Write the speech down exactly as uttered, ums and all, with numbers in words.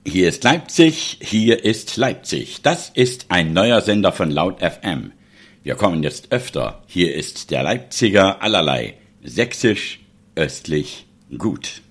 Hier ist Leipzig, hier ist Leipzig. Das ist ein neuer Sender von Laut F M. Wir kommen jetzt öfter. Hier ist der Leipziger allerlei. Sächsisch, östlich, gut.